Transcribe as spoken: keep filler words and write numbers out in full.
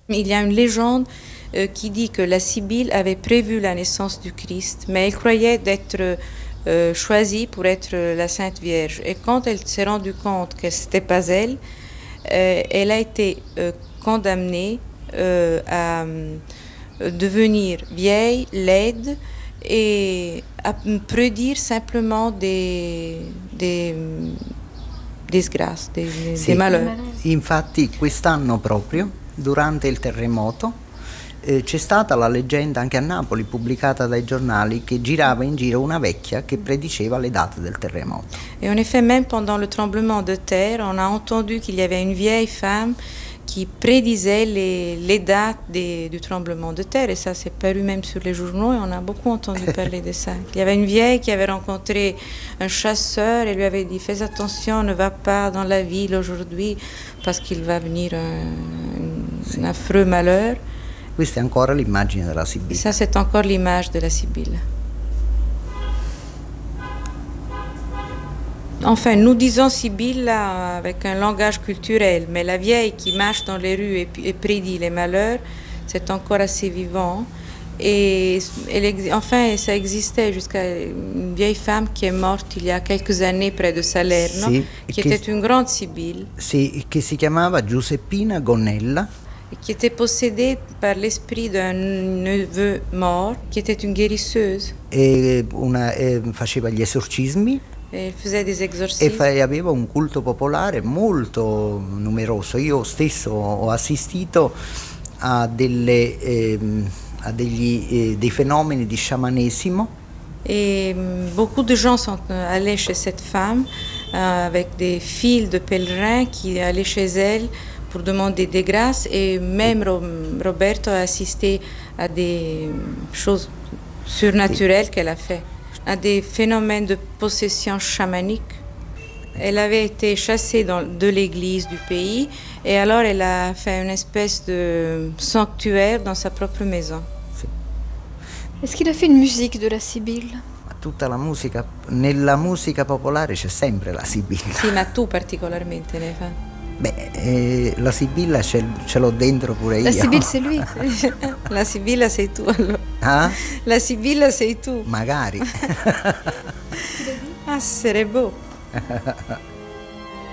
Il y a une légende euh, qui dit que la Sibylle avait prévu la naissance du Christ, mais elle croyait d'être euh, choisie pour être la Sainte Vierge. Et quand elle s'est rendue compte que ce n'était pas elle, euh, elle a été euh, condamnée euh, à euh, devenir vieille, laide et à prédire simplement des, des disgrâce, dei, sì, dei malheur. Infatti quest'anno proprio, durante il terremoto, eh, c'è stata la leggenda anche a Napoli, pubblicata dai giornali, che girava in giro una vecchia che prediceva le date del terremoto. Et en effet, même pendant le tremblement de terre, on a entendu qu'il y avait une vieille femme qui prédisait les, les dates des, du tremblement de terre. Et ça s'est paru même sur les journaux et on a beaucoup entendu parler de ça. Il y avait une vieille qui avait rencontré un chasseur et lui avait dit « Fais attention, ne va pas dans la ville aujourd'hui parce qu'il va venir un, un, un affreux malheur. » Questa è ancora l'immagine della Sibilla. Et ça, c'est encore l'image de la Sibylle. Enfin, nous disons Sibylle avec un langage culturel, mais la vieille qui marche dans les rues et, et prédit les malheurs, c'est encore assez vivant. Et elle, enfin, ça existait jusqu'à une vieille femme qui est morte il y a quelques années près de Salerno, sì, qui che, était une grande Sibylle. Sì, che si chiamava Giuseppina Gonnella. Qui était possédée par l'esprit d'un neveu mort, qui était une guérisseuse. E una, e faceva gli esorcismi. E faisait des exorcismi. E fa, aveva un culto popolare molto numeroso. Io stesso ho assistito a, delle, eh, a degli, eh, dei fenomeni di sciamanesimo. Et beaucoup de gens sont allés chez cette femme euh, avec des files de pèlerins qui allaient chez elle pour demander des grâces. Et même Roberto a assisté à des choses surnaturelles qu'elle a fait, à des phénomènes de possession chamanique. Elle avait été chassée dans, de l'église du pays et alors elle a fait une espèce de sanctuaire dans sa propre maison. Sì. Est-ce qu'il a fait une musique de la Sibylle? Tutta la musica, nella musica popolare c'è sempre la Sibilla. Sì, ma tu particolarmente ne fai? Beh, eh, la Sibilla ce, ce l'ho dentro pure io. La Sibylle c'est lui. La Sibilla sei tu allora. Ah? La Sibilla sei tu. Magari. Ah, sarebbe beau.